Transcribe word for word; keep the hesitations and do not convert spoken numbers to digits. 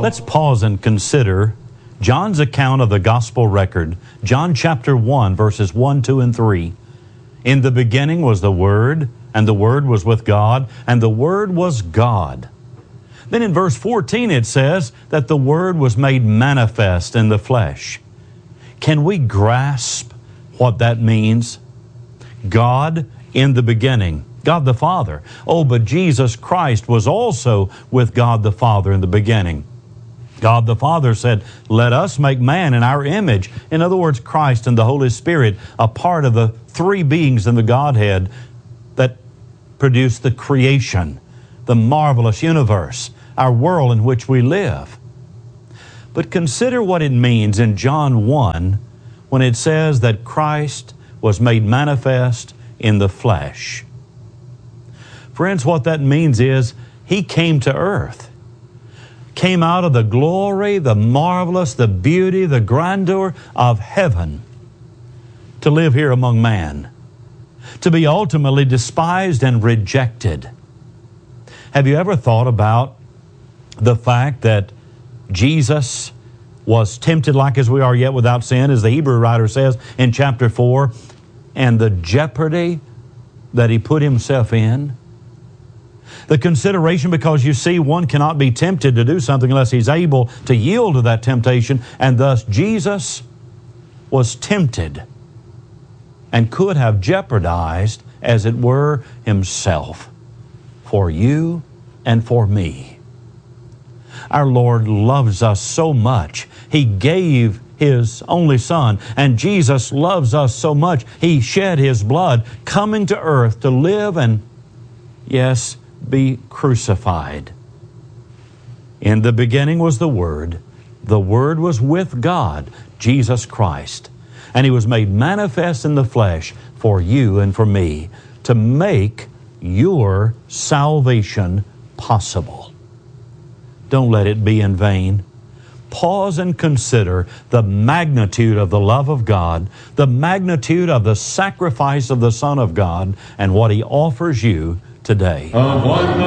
Let's pause and consider John's account of the gospel record. John chapter one, verses one, two, and three. In the beginning was the Word, and the Word was with God, and the Word was God. Then in verse fourteen it says that the Word was made manifest in the flesh. Can we grasp what that means? God in the beginning, God the Father. Oh, but Jesus Christ was also with God the Father in the beginning. God the Father said, let us make man in our image. In other words, Christ and the Holy Spirit, a part of the three beings in the Godhead that produced the creation, the marvelous universe, our world in which we live. But consider what it means in John one when it says that Christ was made manifest in the flesh. Friends, what that means is He came to earth, came out of the glory, the marvelous, the beauty, the grandeur of heaven to live here among man, to be ultimately despised and rejected. Have you ever thought about the fact that Jesus was tempted like as we are, yet without sin, as the Hebrew writer says in chapter four, and the jeopardy that He put Himself in? The consideration, because you see, one cannot be tempted to do something unless he's able to yield to that temptation, and thus Jesus was tempted and could have jeopardized, as it were, Himself for you and for me. Our Lord loves us so much. He gave His only Son, and Jesus loves us so much. He shed His blood, coming to earth to live and, yes, be crucified. In the beginning was the Word. The Word was with God, Jesus Christ. And He was made manifest in the flesh for you and for me to make your salvation possible. Don't let it be in vain. Pause and consider the magnitude of the love of God, the magnitude of the sacrifice of the Son of God, and what He offers you today.